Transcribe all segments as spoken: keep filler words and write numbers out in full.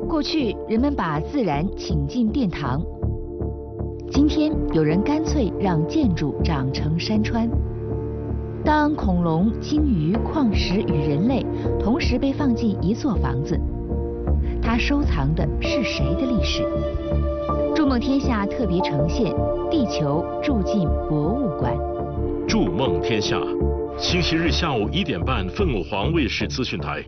过去人们把自然请进殿堂，今天有人干脆让建筑长成山川。当恐龙、鲸鱼、矿石与人类同时被放进一座房子，它收藏的是谁的历史？筑梦天下特别呈现《地球住进博物馆》。 筑梦天下，星期日下午一点半，凤凰卫视资讯台。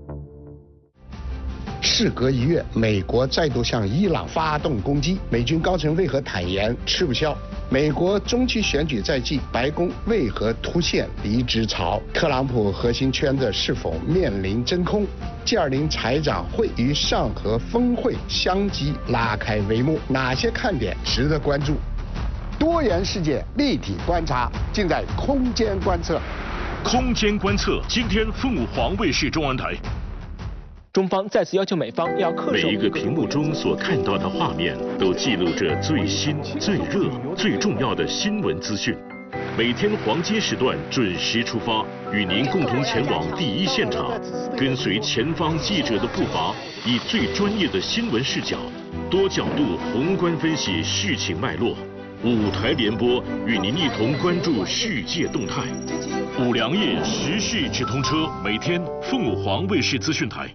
事隔一月，美国再度向伊朗发动攻击，美军高层为何坦言吃不消？美国中期选举在即，白宫为何突现离职潮？特朗普核心圈子是否面临真空 ？G 二零财长会与上合峰会相继拉开帷幕，哪些看点值得关注？多元世界立体观察，尽在空间观测。 空间观测，今天凤凰卫视中文台。 中方再次要求美方要恪守。 每一个屏幕中所看到的画面，都记录着最新、最热、最重要的新闻资讯。每天黄金时段准时出发，与您共同前往第一现场，跟随前方记者的步伐，以最专业的新闻视角，多角度宏观分析事情脉络。五台联播，与您一同关注世界动态。五粮液时事直通车，每天凤凰卫视资讯台。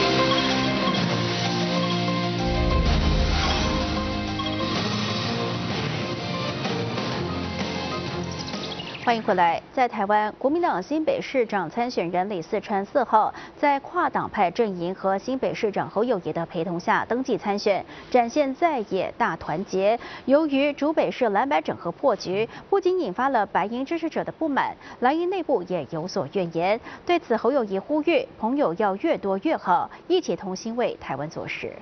欢迎回来。在台湾，国民党新北市长参选人李四川四号在跨党派阵营和新北市长侯友宜的陪同下登记参选，展现在野大团结。由于竹北市蓝白整合破局，不仅引发了白营支持者的不满，蓝营内部也有所怨言。对此，侯友宜呼吁朋友要越多越好，一起同心为台湾做事。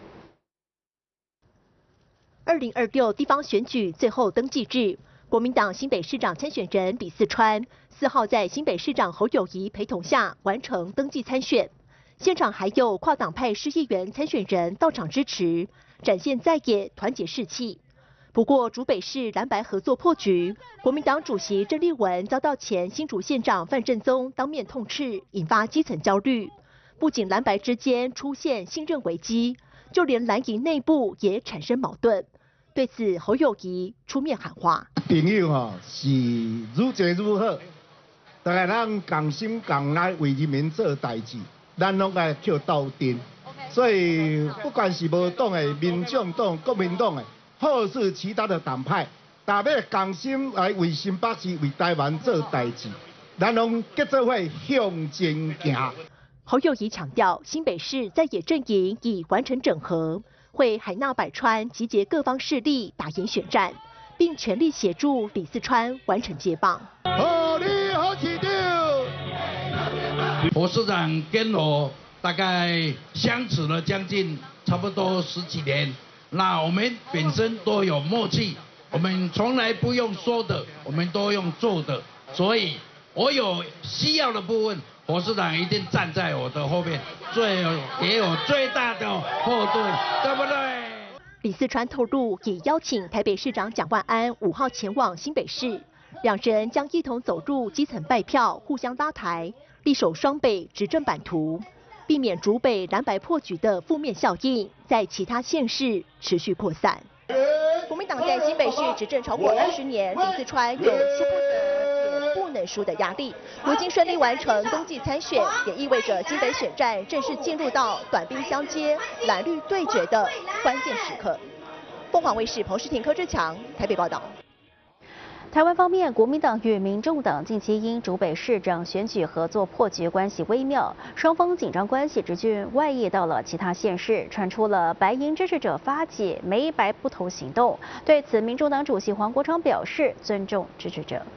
二零二六地方选举最后登记日。国民党新北市长参选人李四川四号在新北市长侯友宜陪同下完成登记参选，现场还有跨党派市议员参选人到场支持，展现在野团结士气。不过，竹北市蓝白合作破局，国民党主席郑丽文遭到前新竹县长范振宗当面痛斥，引发基层焦虑。不仅蓝白之间出现信任危机，就连蓝营内部也产生矛盾。对此，侯友宜出面喊话： 朋友吼是愈侪愈好，大家咱共心共力为人民做代志，咱拢该叫斗阵。所以不管是无党的、民众党、国民党的，或是其他的党派，大家共心来为新北市、为台湾做代志，咱拢结做伙向前行。 侯友宜强调，新北市在野阵营已完成整合。会海纳百川，集结各方势力打赢选战，并全力协助李四川完成接棒。 好你好市长， 侯市长跟我大概相处了将近差不多十几年，那我们本身都有默契，我们从来不用说的，我们都用做的，所以我有需要的部分。侯市长一定站在我的后面，最给我最大的后盾，对不对？ 李四川透露，也邀请台北市长蒋万安五号前往新北市，两人将一同走入基层拜票，互相拉抬，力守双北执政版图，避免竹北蓝白破局的负面效应在其他县市持续扩散。国民党在新北市执政超过二十年，李四川有吃不得也不能输的压力。如今顺利完成登记参选，也意味着新北选战正式进入到短兵相接、蓝绿对决的关键时刻。凤凰卫视彭诗婷、柯志强台北报道。 台湾方面，国民党与民众党近期因竹北市长选举合作破局，关系微妙，双方紧张关系直径外溢到了其他县市，传出了白营支持者发起美白不投行动。对此，民众党主席黄国昌表示尊重支持者。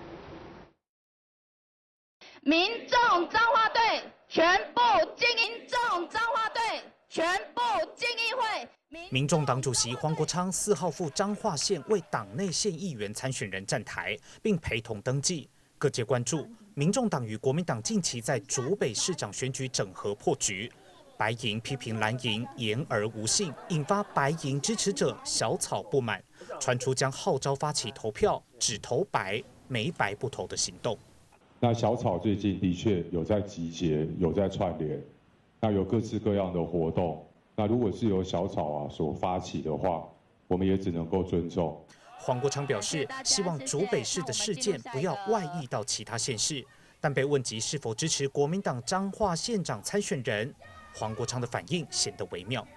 民众彰化队全部进民众彰化队全部进议会。 民众党主席黄国昌四号赴彰化县为党内县议员参选人站台，并陪同登记。各界关注民众党与国民党近期在竹北市长选举整合破局，白营批评蓝营言而无信，引发白营支持者小草不满，传出将号召发起投票只投白没白不投的行动。 那小草最近的确有在集结，有在串联，那有各式各样的活动。 那如果是由小草啊所发起的话，我们也只能够尊重。 黄国昌表示，希望竹北市的事件不要外溢到其他县市。但被问及是否支持国民党彰化县长参选人，黄国昌的反应显得微妙。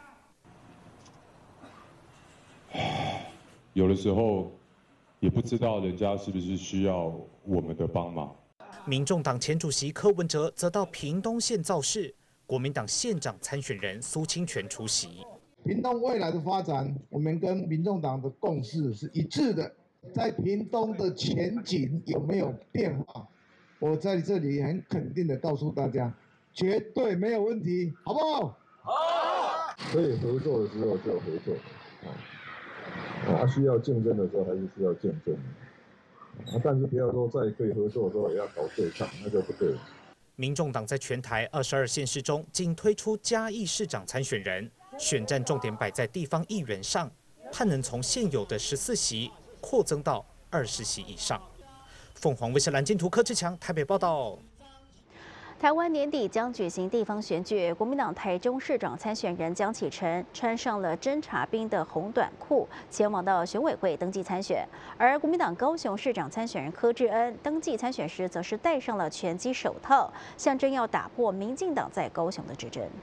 有的时候也不知道人家是不是需要我们的帮忙。 民众党前主席柯文哲则到屏东县造势，国民党县长参选人苏清泉出席。 屏东未来的发展，我们跟民众党的共识是一致的。在屏东的前景有没有变化？我在这里很肯定的告诉大家，绝对没有问题，好不好？好。 可以合作的时候就合作，啊，需要竞争的时候还是需要竞争，啊，但是不要说在可以合作的时候也要搞对抗，那就不对了。 民众党在全台二十二县市中，仅推出嘉义市长参选人，选战重点摆在地方议员上，盼能从现有的十四席扩增到二十席以上。凤凰卫视蓝金图柯志强台北报道。 台湾年底将举行地方选举，国民党台中市长参选人江启臣穿上了侦察兵的红短裤，前往到选委会登记参选。而国民党高雄市长参选人柯志恩登记参选时，则是戴上了拳击手套，象征要打破民进党在高雄的执政。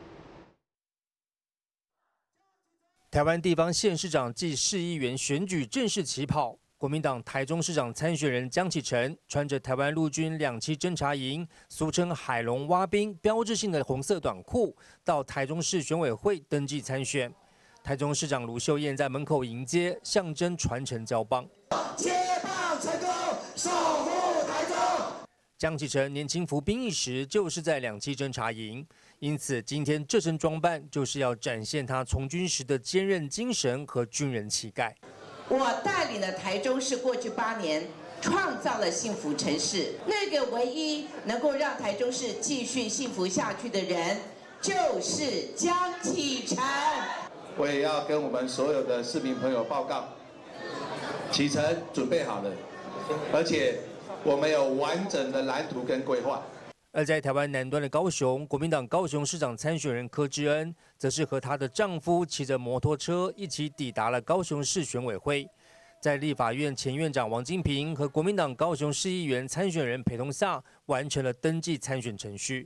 台湾地方县市长暨市议员选举正式起跑。国民党台中市长参选人江启臣穿着台湾陆军两栖侦察营俗称海龙蛙兵标志性的红色短裤，到台中市选委会登记参选。台中市长卢秀燕在门口迎接，象征传承交棒。接棒成功，守护台中。江启臣年轻服兵役时就是在两栖侦察营，因此今天这身装扮就是要展现他从军时的坚韧精神和军人气概。 我带领了台中市过去八年，创造了幸福城市。那个唯一能够让台中市继续幸福下去的人，就是江启臣。 我也要跟我们所有的市民朋友报告，启臣准备好了，而且我们有完整的蓝图跟规划。 而在台湾南端的高雄，国民党高雄市长参选人柯志恩，则是和她的丈夫骑着摩托车一起抵达了高雄市选委会，在立法院前院长王金平和国民党高雄市议员参选人陪同下，完成了登记参选程序。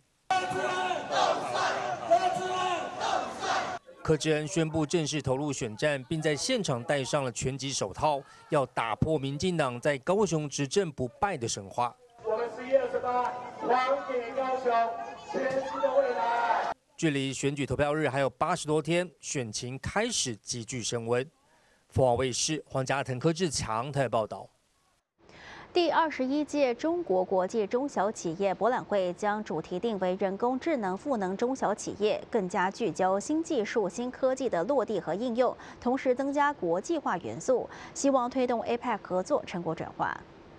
柯志恩宣布正式投入选战，并在现场戴上了拳击手套，要打破民进党在高雄执政不败的神话。我们十一月二十八，还给高雄全新的未来。距离选举投票日还有八十多天，选情开始急剧升温。凤凰卫视黄家腾、柯志强台报道。 第二十一届中国国际中小企业博览会将主题定为人工智能赋能中小企业，更加聚焦新技术、新科技的落地和应用，同时增加国际化元素，希望推动 A P E C 合作成果转化。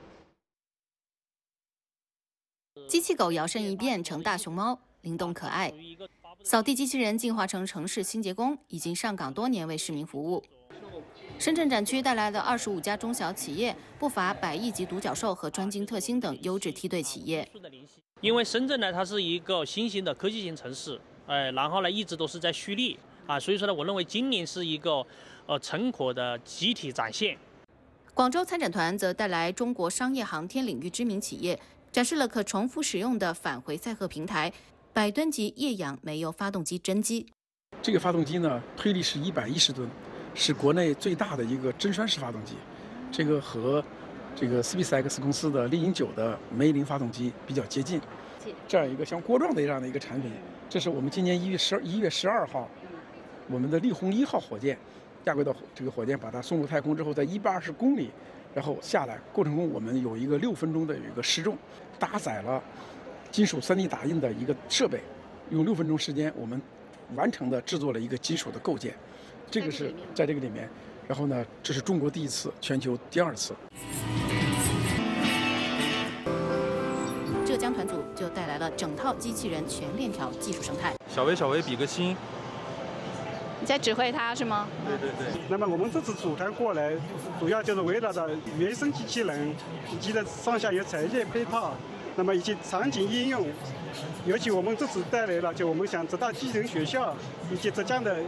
机器狗摇身一变成大熊猫，灵动可爱。扫地机器人进化成城市清洁工，已经上岗多年为市民服务。深圳展区带来的二十五家中小企业，不乏百亿级独角兽和专精特新等优质梯队企业。 因为深圳呢，它是一个新兴的科技型城市，哎，然后呢一直都是在蓄力啊，所以说呢，我认为今年是一个呃成果的集体展现。 广州参展团则带来中国商业航天领域知名企业。展示了可重复使用的返回载荷平台，百吨级液氧煤油发动机真机。 这个发动机呢，推力是一百一十吨，是国内最大的一个真栓式发动机。这个和这个 SpaceX 公司的猎鹰九的梅林发动机比较接近。这样一个像锅状的这样的一个产品，这是我们今年一月十一月十二号，我们的力宏一号火箭，亚轨道这个火箭把它送入太空之后，在一百二十公里。然后下来过程中，我们有一个六分钟的一个失重，搭载了金属 三 D 打印的一个设备，用六分钟时间，我们完成的制作了一个金属的构件。这个是在这个里面，然后呢，这是中国第一次，全球第二次。 浙江团组就带来了整套机器人全链条技术生态。 小薇，小薇，比个心。 你在指挥它是吗？ 对对对。 那么我们这次组团过来，主要就是围绕着原生机器人以及的上下游产业配套，那么以及场景应用。尤其我们这次带来了，就我们想浙大机器人学校以及浙江的